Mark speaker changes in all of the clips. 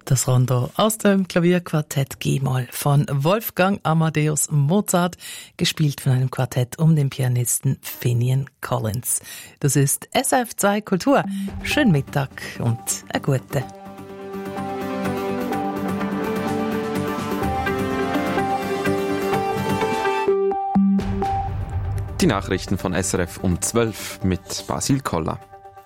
Speaker 1: Das Rondo aus dem Klavierquartett G-Moll von Wolfgang Amadeus Mozart, gespielt von einem Quartett um den Pianisten Finian Collins. Das ist SRF 2 Kultur. Schönen Mittag und eine gute.
Speaker 2: Die Nachrichten von SRF um 12 mit Basil Koller.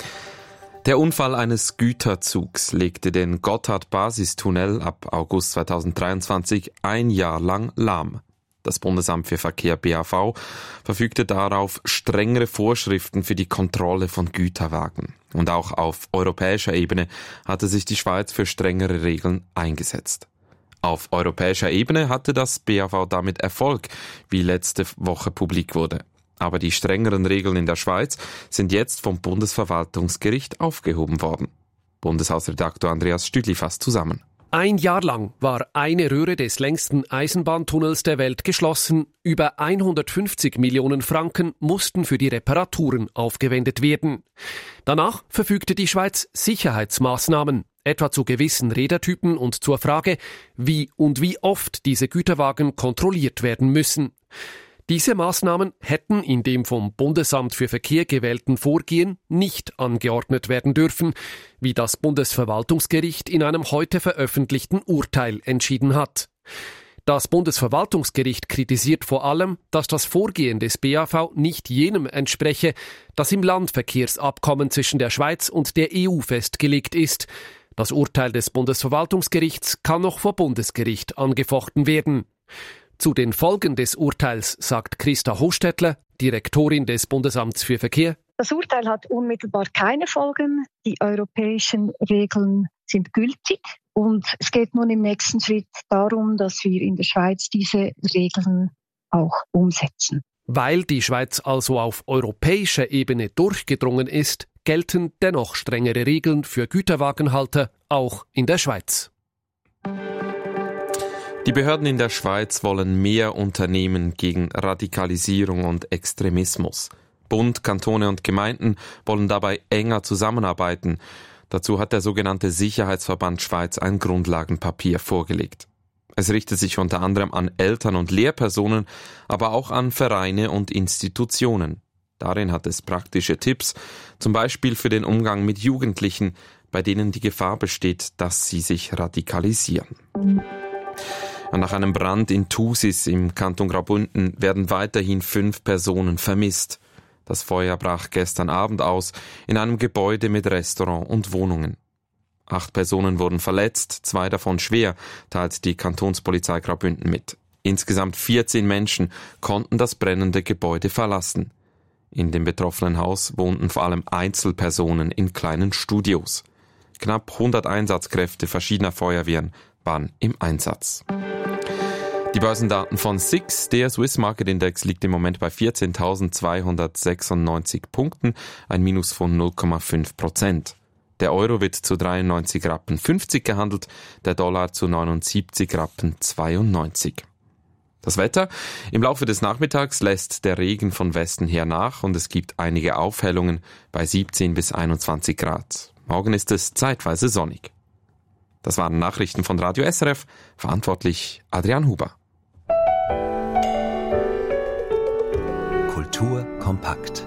Speaker 2: Der Unfall eines Güterzugs legte den Gotthard-Basistunnel ab August 2023 ein Jahr lang lahm. Das Bundesamt für Verkehr BAV verfügte darauf strengere Vorschriften für die Kontrolle von Güterwagen. Und auch auf europäischer Ebene hatte sich die Schweiz für strengere Regeln eingesetzt. Auf europäischer Ebene hatte das BAV damit Erfolg, wie letzte Woche publik wurde. Aber die strengeren Regeln in der Schweiz sind jetzt vom Bundesverwaltungsgericht aufgehoben worden. Bundeshausredaktor Andreas Stüdli fasst zusammen.
Speaker 3: Ein Jahr lang war eine Röhre des längsten Eisenbahntunnels der Welt geschlossen. Über 150 Millionen Franken mussten für die Reparaturen aufgewendet werden. Danach verfügte die Schweiz Sicherheitsmaßnahmen, etwa zu gewissen Rädertypen und zur Frage, wie und wie oft diese Güterwagen kontrolliert werden müssen. Diese Maßnahmen hätten in dem vom Bundesamt für Verkehr gewählten Vorgehen nicht angeordnet werden dürfen, wie das Bundesverwaltungsgericht in einem heute veröffentlichten Urteil entschieden hat. Das Bundesverwaltungsgericht kritisiert vor allem, dass das Vorgehen des BAV nicht jenem entspreche, das im Landverkehrsabkommen zwischen der Schweiz und der EU festgelegt ist. Das Urteil des Bundesverwaltungsgerichts kann noch vor Bundesgericht angefochten werden. Zu den Folgen des Urteils sagt Christa Hostetler, Direktorin des Bundesamts für Verkehr.
Speaker 4: Das Urteil hat unmittelbar keine Folgen. Die europäischen Regeln sind gültig. Und es geht nun im nächsten Schritt darum, dass wir in der Schweiz diese Regeln auch umsetzen.
Speaker 3: Weil die Schweiz also auf europäischer Ebene durchgedrungen ist, gelten dennoch strengere Regeln für Güterwagenhalter, auch in der Schweiz.
Speaker 2: Die Behörden in der Schweiz wollen mehr unternehmen gegen Radikalisierung und Extremismus. Bund, Kantone und Gemeinden wollen dabei enger zusammenarbeiten. Dazu hat der sogenannte Sicherheitsverband Schweiz ein Grundlagenpapier vorgelegt. Es richtet sich unter anderem an Eltern und Lehrpersonen, aber auch an Vereine und Institutionen. Darin hat es praktische Tipps, zum Beispiel für den Umgang mit Jugendlichen, bei denen die Gefahr besteht, dass sie sich radikalisieren. Nach einem Brand in Thusis im Kanton Graubünden werden weiterhin 5 Personen vermisst. Das Feuer brach gestern Abend aus in einem Gebäude mit Restaurant und Wohnungen. 8 Personen wurden verletzt, 2 davon schwer, teilt die Kantonspolizei Graubünden mit. Insgesamt 14 Menschen konnten das brennende Gebäude verlassen. In dem betroffenen Haus wohnten vor allem Einzelpersonen in kleinen Studios. Knapp 100 Einsatzkräfte verschiedener Feuerwehren waren im Einsatz. Die Börsendaten von SIX, der Swiss Market Index, liegt im Moment bei 14.296 Punkten, ein Minus von 0,5%. Der Euro wird zu 93,50 Rappen gehandelt, der Dollar zu 79,92 Rappen. Das Wetter: Im Laufe des Nachmittags lässt der Regen von Westen her nach und es gibt einige Aufhellungen bei 17 bis 21 Grad. Morgen ist es zeitweise sonnig. Das waren Nachrichten von Radio SRF, verantwortlich Adrian Huber.
Speaker 5: Kultur kompakt.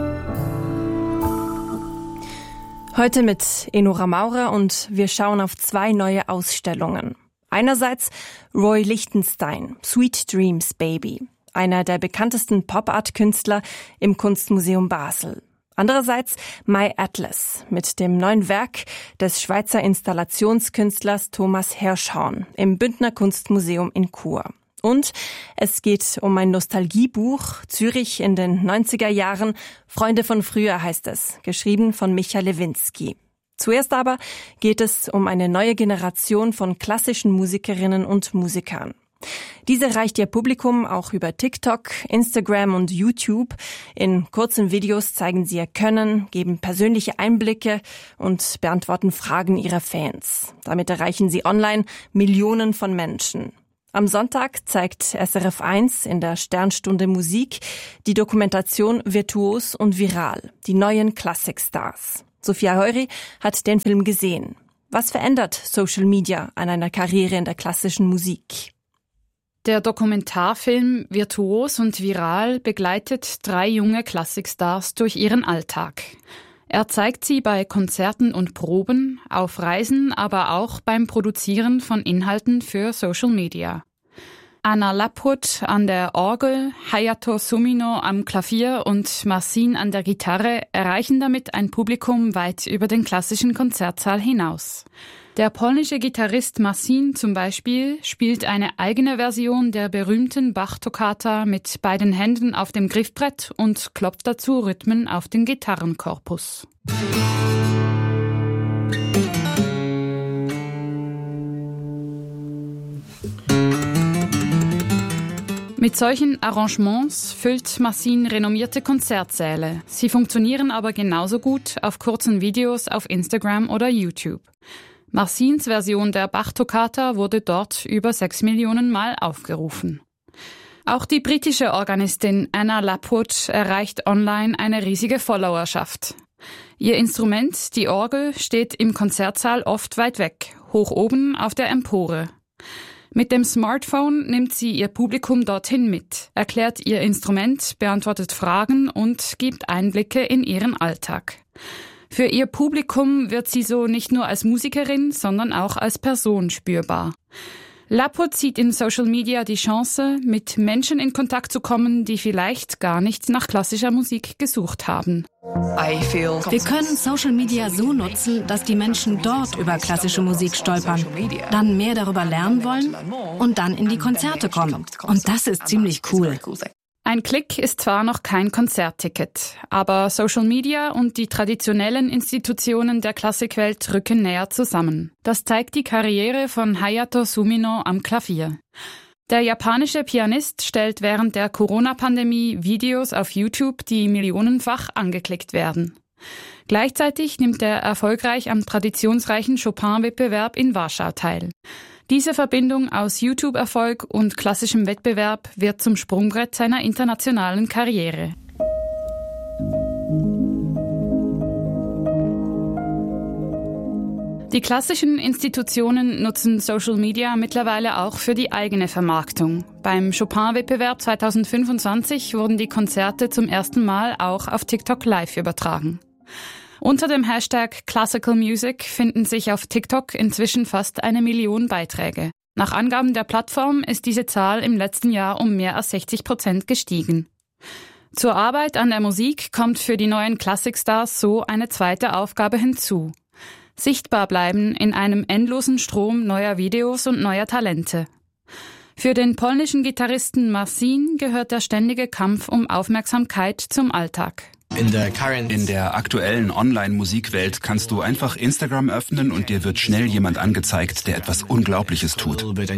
Speaker 6: Heute mit Enora Maurer und wir schauen auf 2 neue Ausstellungen. Einerseits Roy Lichtenstein, Sweet Dreams Baby, einer der bekanntesten Pop-Art-Künstler im Kunstmuseum Basel. Andererseits My Atlas mit dem neuen Werk des Schweizer Installationskünstlers Thomas Hirschhorn im Bündner Kunstmuseum in Chur. Und es geht um ein Nostalgiebuch, Zürich in den 90er Jahren, Freunde von früher heißt es, geschrieben von Micha Lewinsky. Zuerst aber geht es um eine neue Generation von klassischen Musikerinnen und Musikern. Diese erreicht ihr Publikum auch über TikTok, Instagram und YouTube. In kurzen Videos zeigen sie ihr Können, geben persönliche Einblicke und beantworten Fragen ihrer Fans. Damit erreichen sie online Millionen von Menschen. Am Sonntag zeigt SRF 1 in der Sternstunde Musik die Dokumentation Virtuos und Viral, die neuen Klassikstars. Sophia Heury hat den Film gesehen. Was verändert Social Media an einer Karriere in der klassischen Musik?
Speaker 5: Der Dokumentarfilm Virtuos und Viral begleitet 3 junge Klassikstars durch ihren Alltag. Er zeigt sie bei Konzerten und Proben, auf Reisen, aber auch beim Produzieren von Inhalten für Social Media. Anna Lapwood an der Orgel, Hayato Sumino am Klavier und Marcin an der Gitarre erreichen damit ein Publikum weit über den klassischen Konzertsaal hinaus. Der polnische Gitarrist Marcin zum Beispiel spielt eine eigene Version der berühmten Bach-Toccata mit beiden Händen auf dem Griffbrett und klopft dazu Rhythmen auf den Gitarrenkorpus. Mit solchen Arrangements füllt Marcin renommierte Konzertsäle. Sie funktionieren aber genauso gut auf kurzen Videos auf Instagram oder YouTube. Marcins Version der Bach-Toccata wurde dort über 6 Millionen Mal aufgerufen. Auch die britische Organistin Anna Lapwood erreicht online eine riesige Followerschaft. Ihr Instrument, die Orgel, steht im Konzertsaal oft weit weg, hoch oben auf der Empore. Mit dem Smartphone nimmt sie ihr Publikum dorthin mit, erklärt ihr Instrument, beantwortet Fragen und gibt Einblicke in ihren Alltag. Für ihr Publikum wird sie so nicht nur als Musikerin, sondern auch als Person spürbar. Lapwood sieht in Social Media die Chance, mit Menschen in Kontakt zu kommen, die vielleicht gar nicht nach klassischer Musik gesucht haben.
Speaker 7: Wir können Social Media so nutzen, dass die Menschen dort über klassische Musik stolpern, dann mehr darüber lernen wollen und dann in die Konzerte kommen. Und das ist ziemlich cool.
Speaker 5: Ein Klick ist zwar noch kein Konzertticket, aber Social Media und die traditionellen Institutionen der Klassikwelt rücken näher zusammen. Das zeigt die Karriere von Hayato Sumino am Klavier. Der japanische Pianist stellt während der Corona-Pandemie Videos auf YouTube, die millionenfach angeklickt werden. Gleichzeitig nimmt er erfolgreich am traditionsreichen Chopin-Wettbewerb in Warschau teil. Diese Verbindung aus YouTube-Erfolg und klassischem Wettbewerb wird zum Sprungbrett seiner internationalen Karriere. Die klassischen Institutionen nutzen Social Media mittlerweile auch für die eigene Vermarktung. Beim Chopin-Wettbewerb 2025 wurden die Konzerte zum ersten Mal auch auf TikTok live übertragen. Unter dem Hashtag Classical Music finden sich auf TikTok inzwischen fast 1 Million Beiträge. Nach Angaben der Plattform ist diese Zahl im letzten Jahr um mehr als 60% gestiegen. Zur Arbeit an der Musik kommt für die neuen Klassikstars so eine zweite Aufgabe hinzu. Sichtbar bleiben in einem endlosen Strom neuer Videos und neuer Talente. Für den polnischen Gitarristen Marcin gehört der ständige Kampf um Aufmerksamkeit zum Alltag.
Speaker 8: In der aktuellen Online-Musikwelt kannst du einfach Instagram öffnen und dir wird schnell jemand angezeigt, der etwas Unglaubliches tut.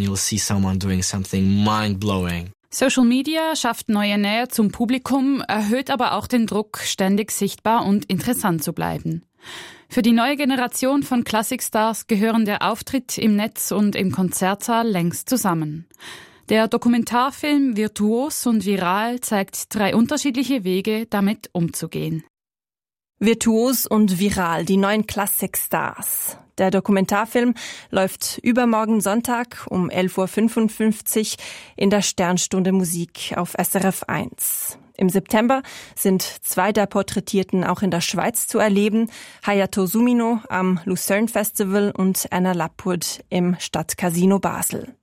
Speaker 5: Social Media schafft neue Nähe zum Publikum, erhöht aber auch den Druck, ständig sichtbar und interessant zu bleiben. Für die neue Generation von Klassikstars gehören der Auftritt im Netz und im Konzertsaal längst zusammen. Der Dokumentarfilm Virtuos und Viral zeigt 3 unterschiedliche Wege, damit umzugehen.
Speaker 6: Virtuos und Viral, die neuen Klassikstars. Der Dokumentarfilm läuft übermorgen Sonntag um 11.55 Uhr in der Sternstunde Musik auf SRF 1. Im September sind 2 der Porträtierten auch in der Schweiz zu erleben. Hayato Sumino am Lucerne Festival und Anna Lapwood im Stadtcasino Basel.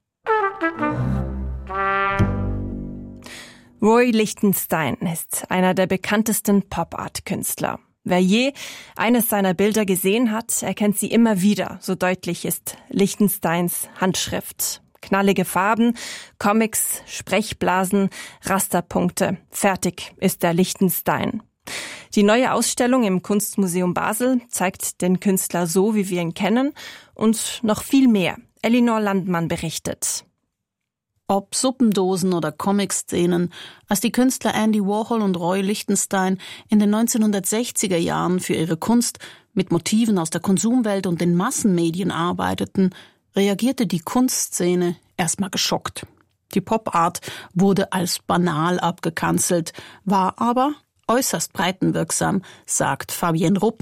Speaker 6: Roy Lichtenstein ist einer der bekanntesten Pop-Art-Künstler. Wer je eines seiner Bilder gesehen hat, erkennt sie immer wieder, so deutlich ist Lichtensteins Handschrift. Knallige Farben, Comics, Sprechblasen, Rasterpunkte. Fertig ist der Lichtenstein. Die neue Ausstellung im Kunstmuseum Basel zeigt den Künstler so, wie wir ihn kennen, und noch viel mehr. Elinor Landmann berichtet.
Speaker 9: Ob Suppendosen oder Comic-Szenen, als die Künstler Andy Warhol und Roy Lichtenstein in den 1960er Jahren für ihre Kunst mit Motiven aus der Konsumwelt und den Massenmedien arbeiteten, reagierte die Kunstszene erstmal geschockt. Die Pop-Art wurde als banal abgekanzelt, war aber äußerst breitenwirksam, sagt Fabienne Ruppen,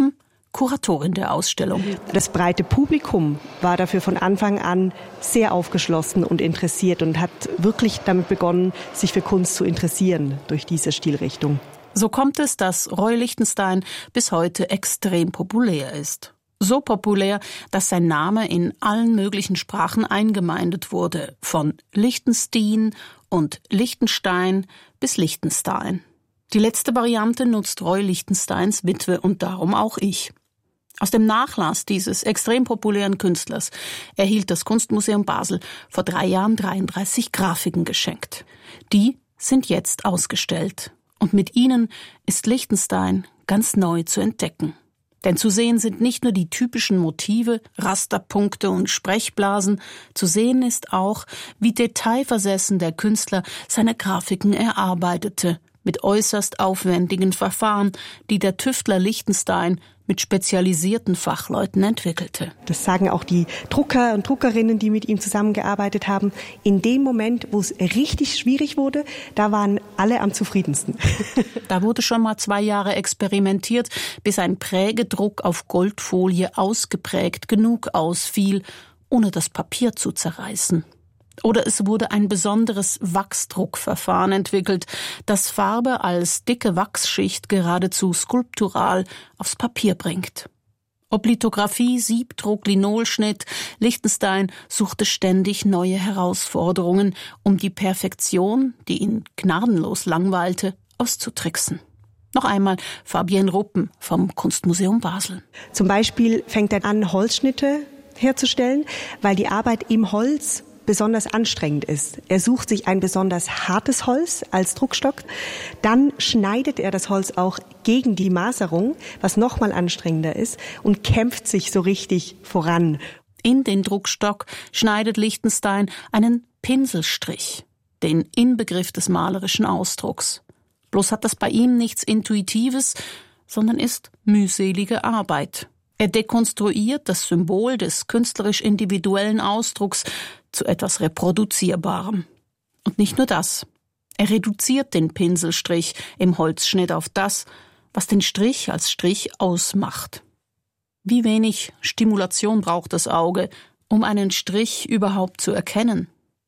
Speaker 9: Kuratorin der Ausstellung.
Speaker 10: Das breite Publikum war dafür von Anfang an sehr aufgeschlossen und interessiert und hat wirklich damit begonnen, sich für Kunst zu interessieren durch diese Stilrichtung.
Speaker 9: So kommt es, dass Roy Lichtenstein bis heute extrem populär ist. So populär, dass sein Name in allen möglichen Sprachen eingemeindet wurde, von Lichtenstein und Lichtenstein bis Lichtenstein. Die letzte Variante nutzt Roy Lichtensteins Witwe und darum auch ich. Aus dem Nachlass dieses extrem populären Künstlers erhielt das Kunstmuseum Basel vor 3 Jahren 33 Grafiken geschenkt. Die sind jetzt ausgestellt. Und mit ihnen ist Lichtenstein ganz neu zu entdecken. Denn zu sehen sind nicht nur die typischen Motive, Rasterpunkte und Sprechblasen, zu sehen ist auch, wie detailversessen der Künstler seine Grafiken erarbeitete, mit äußerst aufwendigen Verfahren, die der Tüftler Lichtenstein mit spezialisierten Fachleuten entwickelte.
Speaker 10: Das sagen auch die Drucker und Druckerinnen, die mit ihm zusammengearbeitet haben. In dem Moment, wo es richtig schwierig wurde, da waren alle am zufriedensten.
Speaker 9: Da wurde schon mal 2 Jahre experimentiert, bis ein Prägedruck auf Goldfolie ausgeprägt genug ausfiel, ohne das Papier zu zerreißen. Oder es wurde ein besonderes Wachsdruckverfahren entwickelt, das Farbe als dicke Wachsschicht geradezu skulptural aufs Papier bringt. Ob Lithografie, Siebdruck, Linolschnitt, Lichtenstein suchte ständig neue Herausforderungen, um die Perfektion, die ihn gnadenlos langweilte, auszutricksen. Noch einmal Fabienne Ruppen vom Kunstmuseum Basel.
Speaker 10: Zum Beispiel fängt er an, Holzschnitte herzustellen, weil die Arbeit im Holz besonders anstrengend ist. Er sucht sich ein besonders hartes Holz als Druckstock. Dann schneidet er das Holz auch gegen die Maserung, was nochmal anstrengender ist, und kämpft sich so richtig voran.
Speaker 9: In den Druckstock schneidet Lichtenstein einen Pinselstrich, den Inbegriff des malerischen Ausdrucks. Bloß hat das bei ihm nichts Intuitives, sondern ist mühselige Arbeit. Er dekonstruiert das Symbol des künstlerisch individuellen Ausdrucks zu etwas Reproduzierbarem. Und nicht nur das. Er reduziert den Pinselstrich im Holzschnitt auf das, was den Strich als Strich ausmacht. Wie wenig Stimulation braucht das Auge, um einen Strich überhaupt zu erkennen?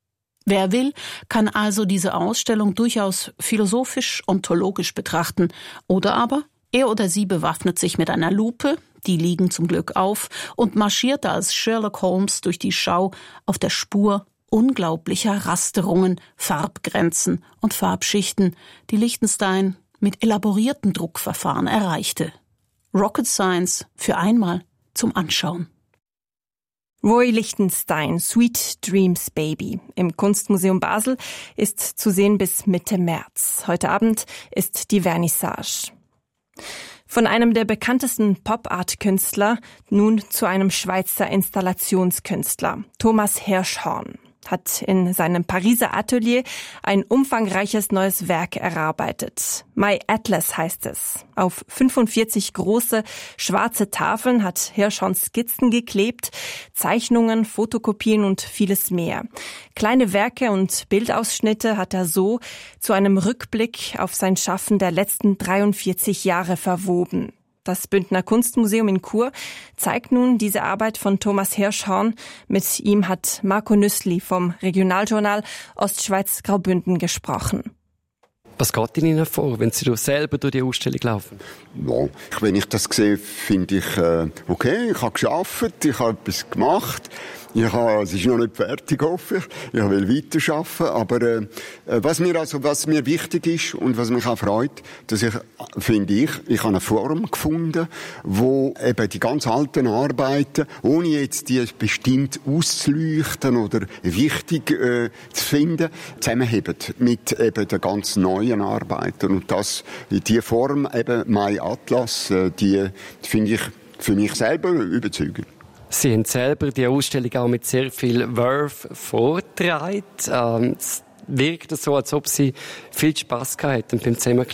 Speaker 9: Wer will, kann also diese Ausstellung durchaus philosophisch-ontologisch betrachten. Oder aber er oder sie bewaffnet sich mit einer Lupe, die liegen zum Glück auf, und marschiert als Sherlock Holmes durch die Schau auf der Spur unglaublicher Rasterungen, Farbgrenzen und Farbschichten, die Lichtenstein mit elaborierten Druckverfahren erreichte. Rocket Science für einmal zum Anschauen.
Speaker 6: Roy Lichtenstein, Sweet Dreams Baby, im Kunstmuseum Basel ist zu sehen bis Mitte März. Heute Abend ist die Vernissage. Von einem der bekanntesten Pop-Art-Künstler nun zu einem Schweizer Installationskünstler. Thomas Hirschhorn hat in seinem Pariser Atelier ein umfangreiches neues Werk erarbeitet. My Atlas heißt es. Auf 45 große schwarze Tafeln hat Hirschhorn Skizzen geklebt, Zeichnungen, Fotokopien und vieles mehr. Kleine Werke und Bildausschnitte hat er so zu einem Rückblick auf sein Schaffen der letzten 43 Jahre verwoben. Das Bündner Kunstmuseum in Chur zeigt nun diese Arbeit von Thomas Hirschhorn. Mit ihm hat Marco Nüssli vom Regionaljournal Ostschweiz Graubünden gesprochen.
Speaker 11: Was geht Ihnen hervor, wenn Sie selber durch die Ausstellung laufen?
Speaker 12: Ja, wenn ich das sehe, finde ich, okay, ich habe gearbeitet, ich habe etwas gemacht. Es ist noch nicht fertig, hoffe ich. Ich will weiterarbeiten. Aber was mir wichtig ist und was mich auch freut, dass ich habe eine Form gefunden, wo eben die ganz alten Arbeiten, ohne jetzt die bestimmt auszuleuchten oder wichtig zu finden, zusammenheben mit eben den ganz neuen Arbeiten. Und die Form, eben My Atlas, die finde ich für mich selber überzeugend.
Speaker 11: Sie haben selber die Ausstellung auch mit sehr viel Verve vorgetragen. Es wirkt so, als ob Sie viel Spass gehabt hätten beim Zusammenkleben.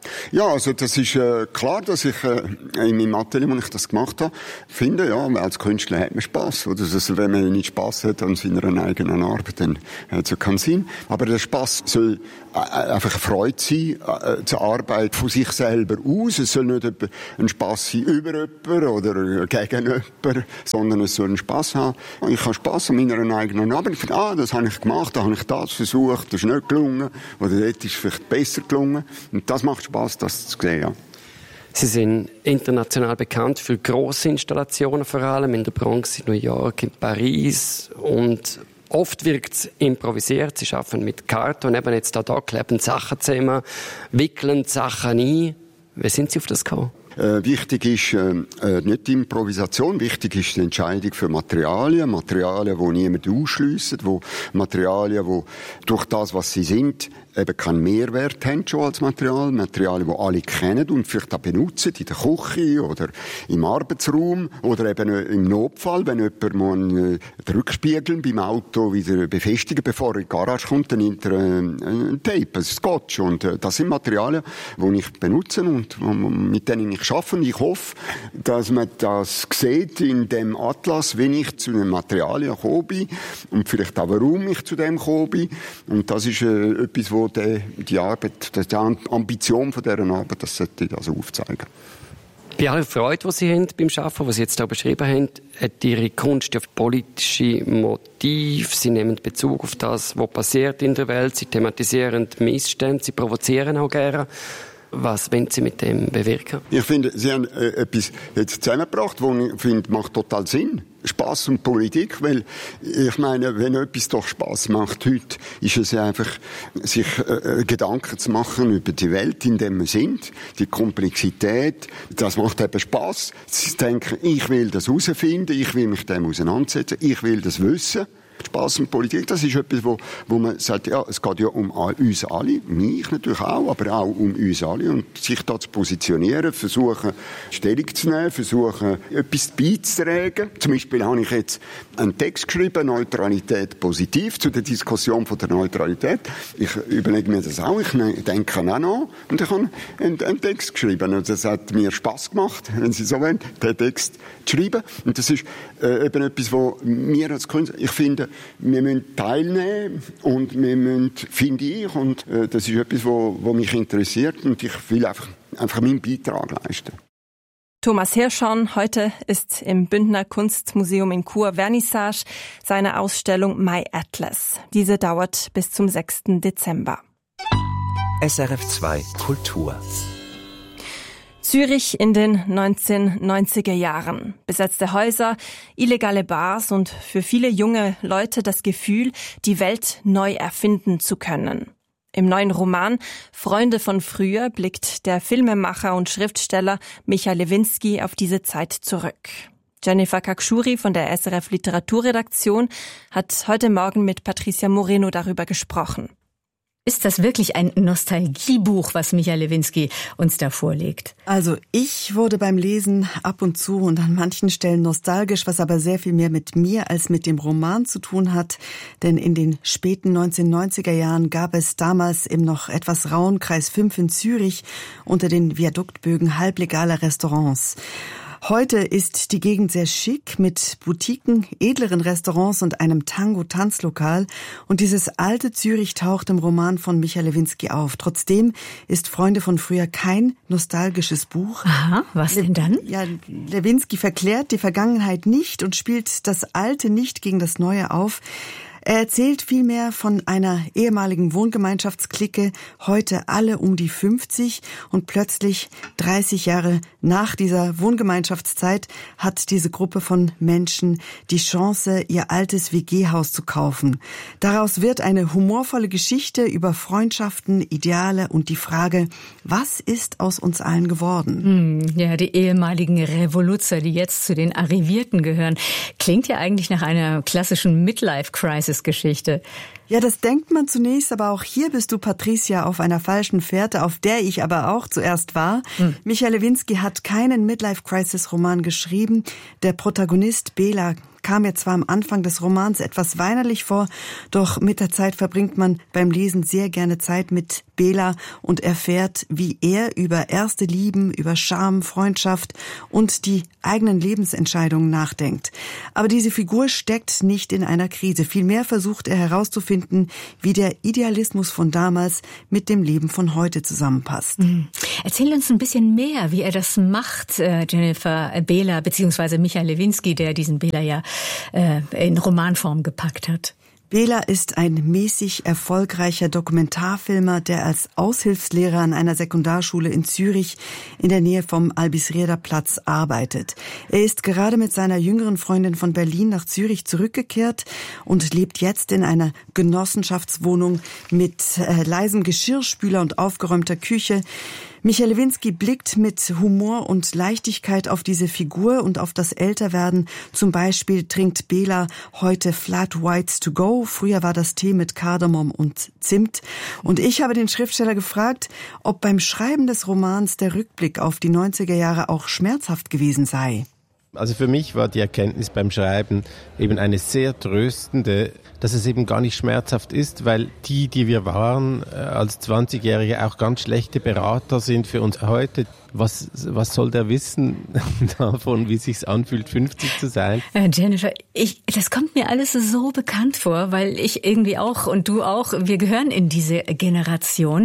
Speaker 12: Ja, also das ist klar, dass ich in meinem Atelier, wo ich das gemacht habe, finde, ja, als Künstler hat man Spass. Oder? Also, wenn man nicht Spass hat an seiner eigenen Arbeit, dann hat es ja keinen Sinn. Aber der Spass soll einfach eine Freude sein, zur Arbeit von sich selber aus. Es soll nicht ein Spass sein über jemanden oder gegen jemanden, sondern es soll einen Spass haben. Ich habe Spass an meiner eigenen Arbeit. Ich finde, das habe ich gemacht, da habe ich das versucht, das ist nicht gelungen, oder dort ist es vielleicht besser gelungen. Und das macht Spass, das zu sehen, ja.
Speaker 11: Sie sind international bekannt für grosse Installationen, vor allem in der Bronx, in New York, in Paris. Und oft wirkt es improvisiert. Sie arbeiten mit Karton, eben jetzt da kleben Sachen zusammen, wickeln Sachen ein. Wie sind Sie auf das gekommen?
Speaker 12: Wichtig ist nicht die Improvisation, wichtig ist die Entscheidung für Materialien, die niemand ausschliessen, Materialien, die durch das, was sie sind, eben keinen Mehrwert haben schon als Materialien, die alle kennen und vielleicht auch benutzen, in der Küche oder im Arbeitsraum oder eben im Notfall, wenn jemand den Rückspiegel beim Auto wieder befestigen, bevor er in die Garage kommt, dann hinter ein Tape, ein Scotch. Und das sind Materialien, die ich benutze und mit denen ich arbeite. Und ich hoffe, dass man das sieht in dem Atlas, wenn ich zu den Materialien gekommen bin und vielleicht auch, warum ich zu dem gekommen bin. Und das ist etwas, wo die Arbeit, die Ambition von dieser Arbeit, das sollte das aufzeigen.
Speaker 11: Bei aller Freude, die Sie haben beim Arbeiten, was Sie jetzt hier beschrieben haben, hat Ihre Kunst auf politische Motive. Sie nehmen Bezug auf das, was passiert in der Welt. Sie thematisieren Missstände, Sie provozieren auch gerne. Was wollen Sie mit dem bewirken? Ich finde, Sie haben etwas jetzt zusammengebracht, was ich finde, macht total Sinn. Spass und Politik, weil ich meine, wenn etwas doch Spass macht heute, ist es einfach, sich Gedanken zu machen über die Welt, in der wir sind, die Komplexität, das macht eben Spass. Sie denken, ich will das herausfinden, ich will mich dem auseinandersetzen, ich will das wissen. Spass und Politik, das ist etwas, wo man sagt, ja, es geht ja um uns alle, mich natürlich auch, aber auch um uns alle und sich da zu positionieren, versuchen Stellung zu nehmen, versuchen etwas beizutragen. Zum Beispiel habe ich jetzt einen Text geschrieben, Neutralität positiv, zu der Diskussion von der Neutralität. Ich überlege mir das auch, ich denke auch noch und ich habe einen Text geschrieben und das hat mir Spass gemacht, wenn Sie so wollen, den Text zu schreiben. Und das ist eben etwas, wo mir als Künstler, ich finde, wir müssen teilnehmen und wir müssen, finde ich, und das ist etwas, was mich interessiert und ich will einfach meinen Beitrag leisten.
Speaker 6: Thomas Hirschhorn, heute ist im Bündner Kunstmuseum in Chur Vernissage seine Ausstellung My Atlas. Diese dauert bis zum 6. Dezember.
Speaker 13: SRF 2 Kultur.
Speaker 6: Zürich in den 1990er Jahren. Besetzte Häuser, illegale Bars und für viele junge Leute das Gefühl, die Welt neu erfinden zu können. Im neuen Roman Freunde von früher blickt der Filmemacher und Schriftsteller Michael Lewinsky auf diese Zeit zurück. Jennifer Kakshuri von der SRF Literaturredaktion hat heute Morgen mit Patricia Moreno darüber gesprochen.
Speaker 14: Ist das wirklich ein Nostalgiebuch, was Michael Lewinsky uns da vorlegt?
Speaker 15: Also ich wurde beim Lesen ab und zu und an manchen Stellen nostalgisch, was aber sehr viel mehr mit mir als mit dem Roman zu tun hat. Denn in den späten 1990er Jahren gab es damals im noch etwas rauen Kreis 5 in Zürich unter den Viaduktbögen halblegale Restaurants. Heute ist die Gegend sehr schick mit Boutiquen, edleren Restaurants und einem Tango-Tanzlokal. Und dieses alte Zürich taucht im Roman von Michael Lewinsky auf. Trotzdem ist Freunde von früher kein nostalgisches Buch.
Speaker 14: Aha, was denn dann?
Speaker 15: Ja, Lewinsky verklärt die Vergangenheit nicht und spielt das Alte nicht gegen das Neue auf. Er erzählt vielmehr von einer ehemaligen Wohngemeinschaftsklicke, heute alle um die 50 und plötzlich 30 Jahre nach dieser Wohngemeinschaftszeit hat diese Gruppe von Menschen die Chance, ihr altes WG-Haus zu kaufen. Daraus wird eine humorvolle Geschichte über Freundschaften, Ideale und die Frage, was ist aus uns allen geworden?
Speaker 14: Ja, die ehemaligen Revoluzer, die jetzt zu den Arrivierten gehören, klingt ja eigentlich nach einer klassischen Midlife-Crisis. Geschichte.
Speaker 15: Ja, das denkt man zunächst, aber auch hier bist du, Patricia, auf einer falschen Fährte, auf der ich aber auch zuerst war. Michael Lewinsky hat keinen Midlife-Crisis-Roman geschrieben. Der Protagonist Bela kam mir zwar am Anfang des Romans etwas weinerlich vor, doch mit der Zeit verbringt man beim Lesen sehr gerne Zeit mit Bela und erfährt, wie er über erste Lieben, über Scham, Freundschaft und die eigenen Lebensentscheidungen nachdenkt. Aber diese Figur steckt nicht in einer Krise. Vielmehr versucht er herauszufinden, wie der Idealismus von damals mit dem Leben von heute zusammenpasst.
Speaker 14: Erzähl uns ein bisschen mehr, wie er das macht, Jennifer Bela, beziehungsweise Michael Lewinsky, der diesen Bela ja in Romanform gepackt hat.
Speaker 15: Bela ist ein mäßig erfolgreicher Dokumentarfilmer, der als Aushilfslehrer an einer Sekundarschule in Zürich in der Nähe vom Albisrieder Platz arbeitet. Er ist gerade mit seiner jüngeren Freundin von Berlin nach Zürich zurückgekehrt und lebt jetzt in einer Genossenschaftswohnung mit leisem Geschirrspüler und aufgeräumter Küche. Michael Lewinsky blickt mit Humor und Leichtigkeit auf diese Figur und auf das Älterwerden. Zum Beispiel trinkt Bela heute Flat Whites to go. Früher war das Tee mit Kardamom und Zimt. Und ich habe den Schriftsteller gefragt, ob beim Schreiben des Romans der Rückblick auf die 90er Jahre auch schmerzhaft gewesen sei.
Speaker 16: Also für mich war die Erkenntnis beim Schreiben eben eine sehr tröstende, dass es eben gar nicht schmerzhaft ist, weil die wir waren als 20-Jährige auch ganz schlechte Berater sind für uns heute. Was soll der wissen davon, wie es sich anfühlt, 50 zu sein?
Speaker 14: Jennifer, das kommt mir alles so bekannt vor, weil ich irgendwie auch und du auch, wir gehören in diese Generation.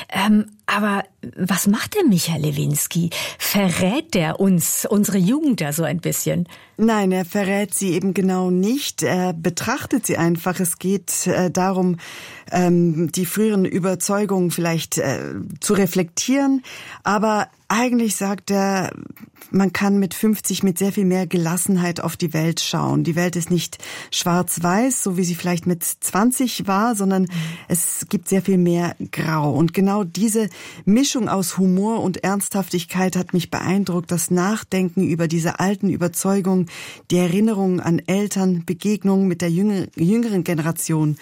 Speaker 14: Aber was macht der Michael Lewinsky? Verrät der uns, unsere Jugend da so ein bisschen?
Speaker 15: Nein, er verrät sie eben genau nicht. Er betrachtet sie einfach. Es geht darum, die früheren Überzeugungen vielleicht zu reflektieren. Aber eigentlich sagt er, man kann mit 50 mit sehr viel mehr Gelassenheit auf die Welt schauen. Die Welt ist nicht schwarz-weiß, so wie sie vielleicht mit 20 war, sondern es gibt sehr viel mehr Grau. Und genau diese Mischung aus Humor und Ernsthaftigkeit hat mich beeindruckt. Das Nachdenken über diese alten Überzeugungen, die Erinnerungen an Eltern, Begegnungen mit der jüngeren Generation.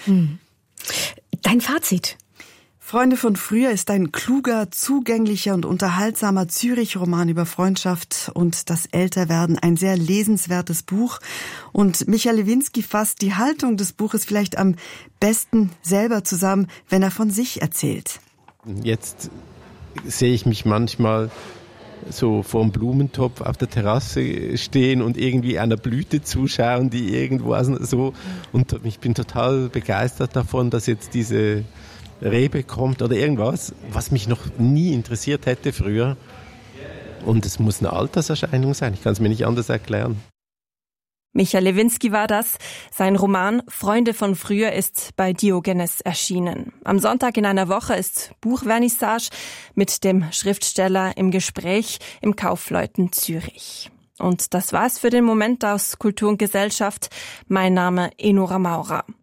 Speaker 14: Dein Fazit?
Speaker 15: Freunde von früher ist ein kluger, zugänglicher und unterhaltsamer Zürich-Roman über Freundschaft und das Älterwerden. Ein sehr lesenswertes Buch. Und Michael Lewinsky fasst die Haltung des Buches vielleicht am besten selber zusammen, wenn er von sich erzählt.
Speaker 16: Jetzt sehe ich mich manchmal so vorm Blumentopf auf der Terrasse stehen und irgendwie einer Blüte zuschauen, die irgendwo so, und ich bin total begeistert davon, dass jetzt diese Rebe kommt oder irgendwas, was mich noch nie interessiert hätte früher. Und es muss eine Alterserscheinung sein, ich kann es mir nicht anders erklären.
Speaker 6: Michael Lewinsky war das. Sein Roman Freunde von früher ist bei Diogenes erschienen. Am Sonntag in einer Woche ist Buchvernissage mit dem Schriftsteller im Gespräch im Kaufleuten Zürich. Und das war's für den Moment aus Kultur und Gesellschaft. Mein Name Enora Maurer.